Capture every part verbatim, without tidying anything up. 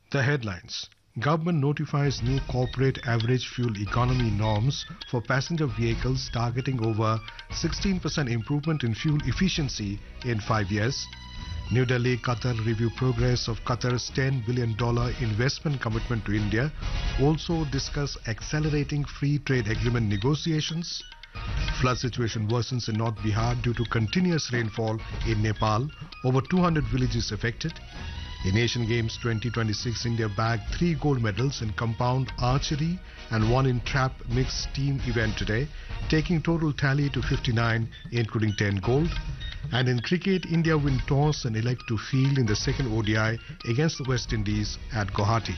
The headlines. Government notifies new corporate average fuel economy norms for passenger vehicles targeting over sixteen percent improvement in fuel efficiency in five years. New Delhi, Qatar review progress of Qatar's ten billion dollars investment commitment to India. Also discuss accelerating free trade agreement negotiations. Flood situation worsens in North Bihar due to continuous rainfall in Nepal. Over two hundred villages affected. In Asian Games twenty twenty-six, India bagged three gold medals in compound archery and one in trap mixed team event today, taking total tally to fifty-nine, including ten gold. And in cricket, India win toss and elect to field in the second O D I against the West Indies at Guwahati.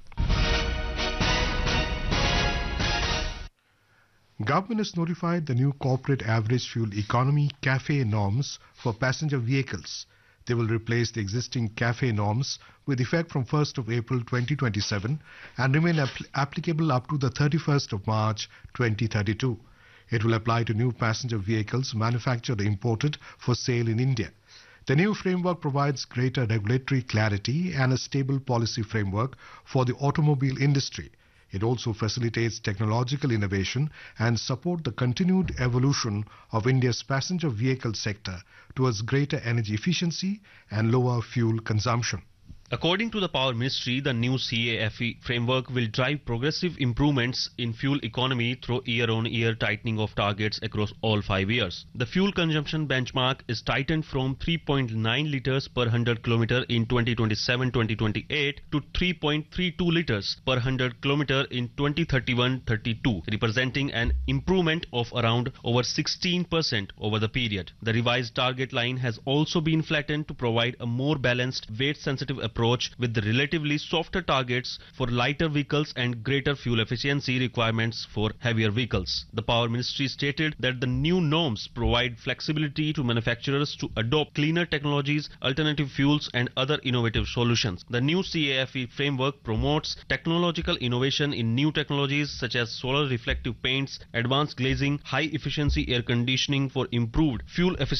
Government has notified the new corporate average fuel economy CAFE norms for passenger vehicles. They will replace the existing CAFE norms with effect from first of April twenty twenty-seven and remain apl- applicable up to the thirty-first of March twenty thirty-two. It will apply to new passenger vehicles manufactured or imported for sale in India. The new framework provides greater regulatory clarity and a stable policy framework for the automobile industry. It also facilitates technological innovation and support the continued evolution of India's passenger vehicle sector towards greater energy efficiency and lower fuel consumption. According to the Power Ministry, the new CAFE framework will drive progressive improvements in fuel economy through year-on-year tightening of targets across all five years. The fuel consumption benchmark is tightened from three point nine litres per one hundred kilometre in twenty twenty-seven twenty twenty-eight to three point three two litres per one hundred kilometre in twenty thirty-one thirty-two, representing an improvement of around over sixteen percent over the period. The revised target line has also been flattened to provide a more balanced, weight-sensitive approach approach with the relatively softer targets for lighter vehicles and greater fuel efficiency requirements for heavier vehicles. The Power Ministry stated that the new norms provide flexibility to manufacturers to adopt cleaner technologies, alternative fuels and other innovative solutions. The new CAFE framework promotes technological innovation in new technologies such as solar reflective paints, advanced glazing, high efficiency air conditioning for improved fuel efficiency